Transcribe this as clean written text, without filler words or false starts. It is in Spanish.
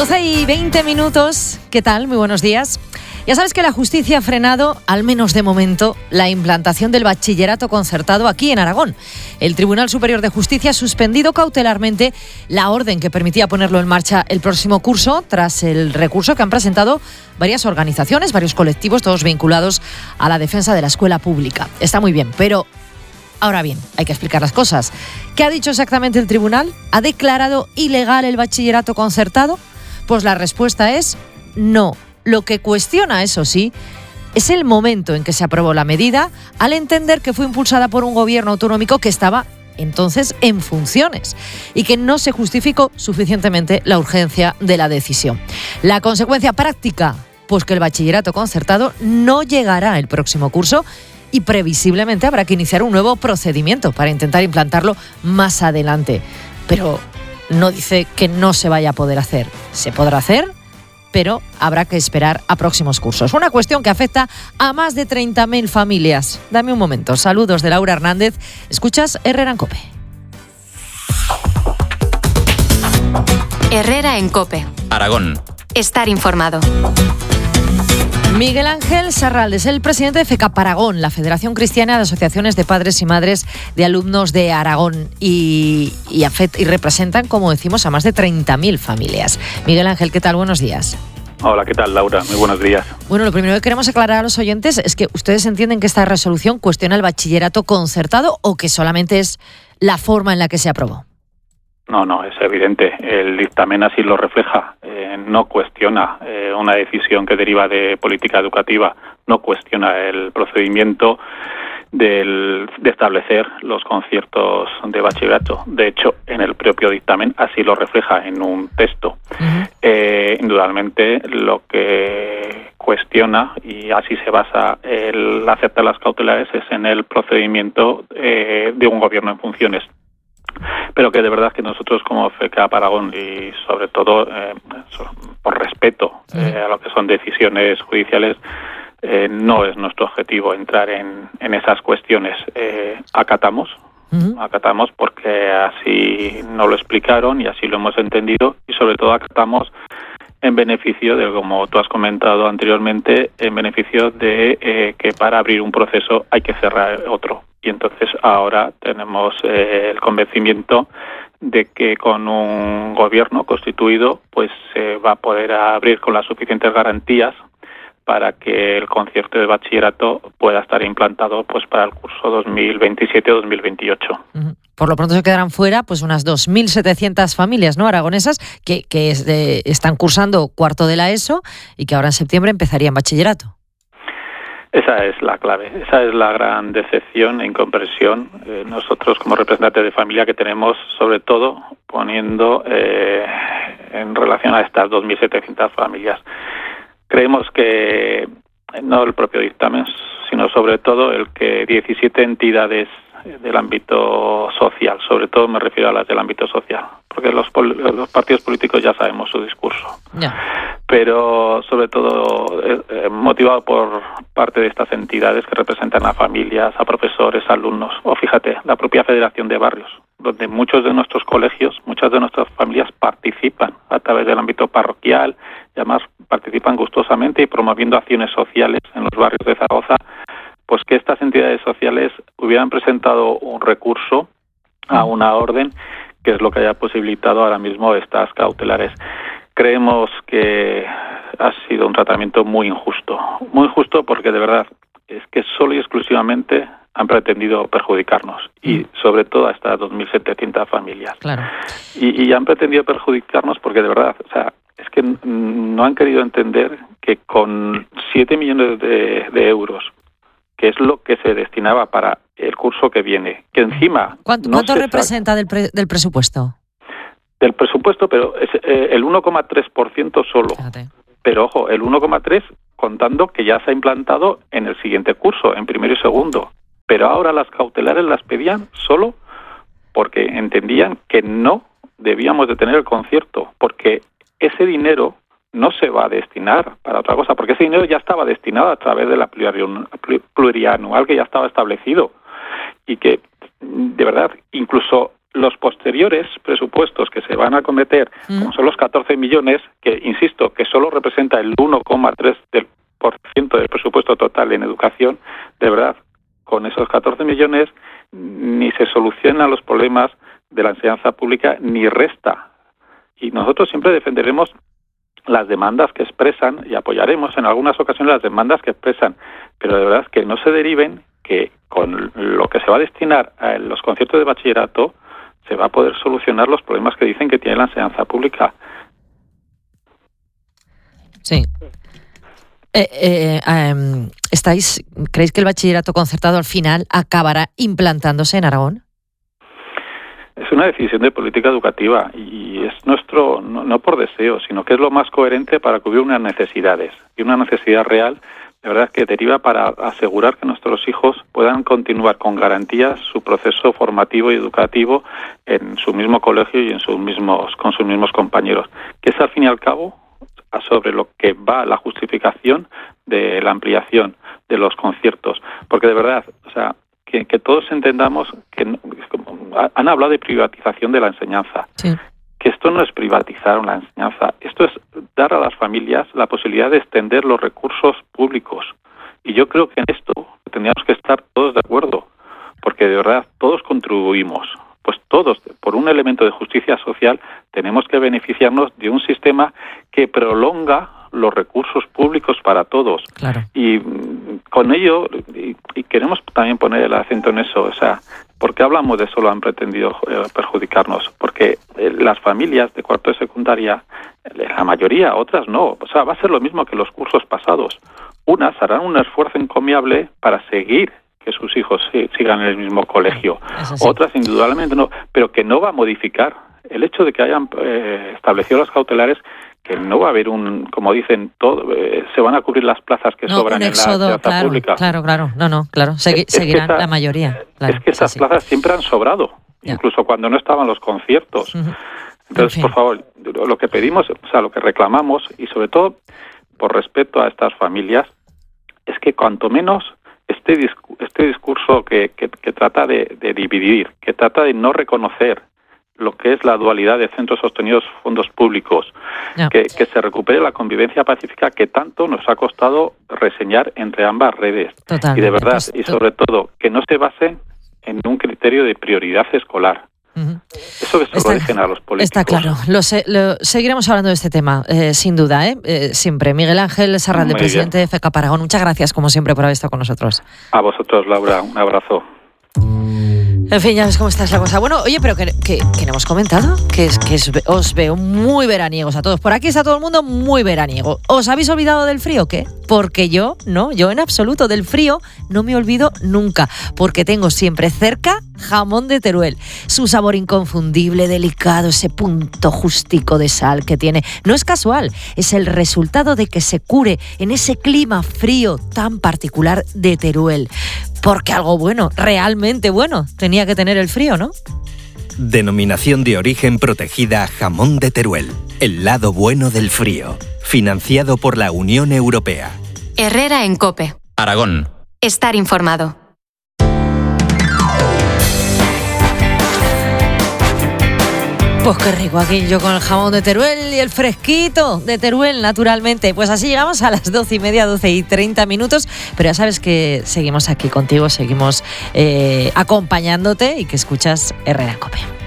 12:20. ¿Qué tal? Muy buenos días. Ya sabes que la justicia ha frenado, al menos de momento, la implantación del bachillerato concertado aquí en Aragón. El Tribunal Superior de Justicia ha suspendido cautelarmente la orden que permitía ponerlo en marcha el próximo curso, tras el recurso que han presentado varias organizaciones, varios colectivos, todos vinculados a la defensa de la escuela pública. Está muy bien, pero ahora bien, hay que explicar las cosas. ¿Qué ha dicho exactamente el tribunal? ¿Ha declarado ilegal el bachillerato concertado? Pues la respuesta es no. Lo que cuestiona, eso sí, es el momento en que se aprobó la medida, al entender que fue impulsada por un gobierno autonómico que estaba entonces en funciones y que no se justificó suficientemente la urgencia de la decisión. La consecuencia práctica, pues que el bachillerato concertado no llegará el próximo curso y previsiblemente habrá que iniciar un nuevo procedimiento para intentar implantarlo más adelante. Pero no dice que no se vaya a poder hacer. Se podrá hacer, pero habrá que esperar a próximos cursos. Una cuestión que afecta a más de 30.000 familias. Dame un momento. Saludos de Laura Hernández. Escuchas Herrera en COPE. Herrera en COPE. Aragón. Estar informado. Miguel Ángel Sarralde, el presidente de FECAP Aragón, la Federación Cristiana de Asociaciones de Padres y Madres de Alumnos de Aragón, y representan, como decimos, a más de 30.000 familias. Miguel Ángel, ¿qué tal? Buenos días. Hola, ¿qué tal, Laura? Muy buenos días. Bueno, lo primero que queremos aclarar a los oyentes es que ustedes entienden que esta resolución cuestiona el bachillerato concertado o que solamente es la forma en la que se aprobó. No, es evidente. El dictamen así lo refleja. No cuestiona una decisión que deriva de política educativa, no cuestiona el procedimiento de establecer los conciertos de bachillerato. De hecho, en el propio dictamen así lo refleja en un texto. Indudablemente, lo que cuestiona, y así se basa el aceptar las cautelares, es en el procedimiento de un gobierno en funciones. Pero que de verdad que nosotros como FECAP Aragón, y sobre todo por respeto a lo que son decisiones judiciales, no es nuestro objetivo entrar en esas cuestiones. Acatamos porque así nos lo explicaron y así lo hemos entendido, y sobre todo acatamos en beneficio de, como tú has comentado anteriormente, en beneficio de que para abrir un proceso hay que cerrar otro. Y entonces ahora tenemos el convencimiento de que con un gobierno constituido pues se va a poder abrir con las suficientes garantías para que el concierto de bachillerato pueda estar implantado pues para el curso 2027-2028. Por lo pronto se quedarán fuera pues unas 2.700 familias, ¿no?, aragonesas que están cursando cuarto de la ESO y que ahora en septiembre empezarían bachillerato. Esa es la clave, esa es la gran decepción e incomprensión. Nosotros como representantes de familia que tenemos, sobre todo poniendo en relación a estas 2.700 familias. Creemos que no el propio dictamen, sino sobre todo el que 17 entidades del ámbito social, sobre todo me refiero a las del ámbito social, porque los partidos políticos ya sabemos su discurso. Pero sobre todo motivado por parte de estas entidades que representan a familias, a profesores, a alumnos, o fíjate, la propia Federación de Barrios, donde muchos de nuestros colegios, muchas de nuestras familias participan a través del ámbito parroquial, y además participan gustosamente y promoviendo acciones sociales en los barrios de Zaragoza, pues que estas entidades sociales hubieran presentado un recurso a una orden, que es lo que haya posibilitado ahora mismo estas cautelares. Creemos que ha sido un tratamiento muy injusto porque de verdad es que solo y exclusivamente han pretendido perjudicarnos y sobre todo a estas 2.700 familias. Claro. Y han pretendido perjudicarnos porque de verdad, o sea, es que no han querido entender que con 7 millones de euros, que es lo que se destinaba para el curso que viene, que encima... ¿Cuánto representa del presupuesto? Del presupuesto, pero es el 1,3% solo. Fíjate. Pero ojo, el 1,3% contando que ya se ha implantado en el siguiente curso, en primero y segundo. Pero ahora las cautelares las pedían solo porque entendían que no debíamos de tener el concierto, porque ese dinero no se va a destinar para otra cosa, porque ese dinero ya estaba destinado a través de la plurianual que ya estaba establecido y que, de verdad, incluso los posteriores presupuestos que se van a cometer, como son los 14 millones, que insisto, que solo representa el 1,3% del presupuesto total en educación, de verdad, con esos 14 millones ni se solucionan los problemas de la enseñanza pública ni resta. Y nosotros siempre defenderemos las demandas que expresan y apoyaremos en algunas ocasiones las demandas que expresan, pero de verdad que no se deriven que con lo que se va a destinar a los conciertos de bachillerato se va a poder solucionar los problemas que dicen que tiene la enseñanza pública. Sí. ¿Creéis que el bachillerato concertado al final acabará implantándose en Aragón? Es una decisión de política educativa y es nuestro, no por deseo, sino que es lo más coherente para cubrir unas necesidades y una necesidad real, de verdad, que deriva para asegurar que nuestros hijos puedan continuar con garantías su proceso formativo y educativo en su mismo colegio y con sus mismos compañeros, que es al fin y al cabo sobre lo que va la justificación de la ampliación de los conciertos, porque de verdad, o sea, que todos entendamos que han hablado de privatización de la enseñanza, sí, que esto no es privatizar la enseñanza, esto es dar a las familias la posibilidad de extender los recursos públicos, y yo creo que en esto tendríamos que estar todos de acuerdo, porque de verdad todos contribuimos, pues todos, por un elemento de justicia social, tenemos que beneficiarnos de un sistema que prolonga los recursos públicos para todos. Claro. Y con ello, y queremos también poner el acento en eso, o sea, ¿por qué hablamos de solo han pretendido perjudicarnos? Porque las familias de cuarto de secundaria, la mayoría, otras no, o sea, va a ser lo mismo que los cursos pasados. Unas harán un esfuerzo encomiable para seguir que sus hijos sigan en el mismo colegio. Sí. Otras indudablemente no, pero que no va a modificar el hecho de que hayan establecido las cautelares, que no va a haber como dicen, se van a cubrir las plazas que sobran en la enseñanza pública. Claro. Seguirán la mayoría. Claro, es que esas plazas siempre han sobrado, incluso cuando no estaban los conciertos. Entonces, por favor, lo que pedimos, o sea, lo que reclamamos, y sobre todo por respeto a estas familias, es que cuanto menos este discurso que trata de dividir, que trata de no reconocer lo que es la dualidad de centros sostenidos fondos públicos, que se recupere la convivencia pacífica que tanto nos ha costado reseñar entre ambas redes. Totalmente. Y de verdad, y sobre todo, que no se base en un criterio de prioridad escolar. Eso que se lo dejen a los políticos. Está claro. Seguiremos hablando de este tema, sin duda, siempre. Miguel Ángel Sarralde, presidente de FECAP Aragón. Muchas gracias, como siempre, por haber estado con nosotros. A vosotros, Laura. Un abrazo. En fin, ya ves cómo está la cosa. Bueno, oye, pero que no hemos comentado, que os veo muy veraniegos a todos. Por aquí está todo el mundo muy veraniego. ¿Os habéis olvidado del frío o qué? Porque yo en absoluto. Del frío no me olvido nunca, porque tengo siempre cerca jamón de Teruel. Su sabor inconfundible, delicado, ese punto justico de sal que tiene. No es casual, es el resultado de que se cure en ese clima frío tan particular de Teruel. Porque algo bueno, realmente bueno, tenía que tener el frío, ¿no? Denominación de origen protegida Jamón de Teruel. El lado bueno del frío. Financiado por la Unión Europea. Herrera en COPE. Aragón. Estar informado. Pues qué rico aquí yo con el jamón de Teruel y el fresquito de Teruel, naturalmente. Pues así llegamos a las 12:30, 12:30, pero ya sabes que seguimos aquí contigo, seguimos acompañándote y que escuchas Herrera en COPE.